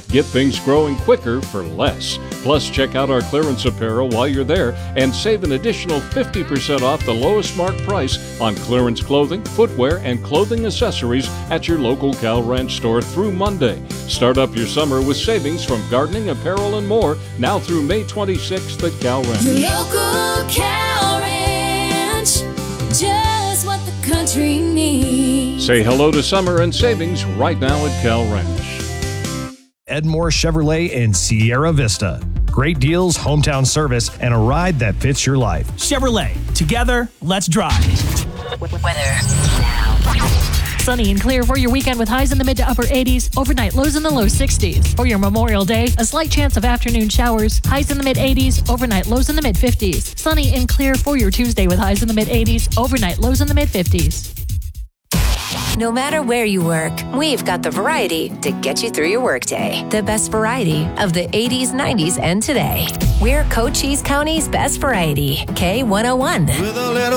Get things growing quicker for less. Plus, check out our clearance apparel while you're there and save an additional 50% off the lowest marked price on clearance clothing, footwear, and clothing accessories at your local Cal Ranch store through Monday. Start up your summer with savings from gardening, apparel, and more now through May 26th at Cal Ranch. The local Cal Ranch, just what the country needs. Say hello to summer and savings right now at Cal Ranch. Edmore Chevrolet in Sierra Vista. Great deals, hometown service, and a ride that fits your life. Chevrolet. Together, let's drive. Weather now. Sunny and clear for your weekend with highs in the mid to upper 80s, overnight lows in the low 60s. For your Memorial Day, a slight chance of afternoon showers, highs in the mid 80s, overnight lows in the mid 50s. Sunny and clear for your Tuesday with highs in the mid 80s, overnight lows in the mid 50s. No matter where you work, we've got the variety to get you through your workday. The best variety of the 80s, 90s, and today. We're Cochise County's best variety. K101. With a little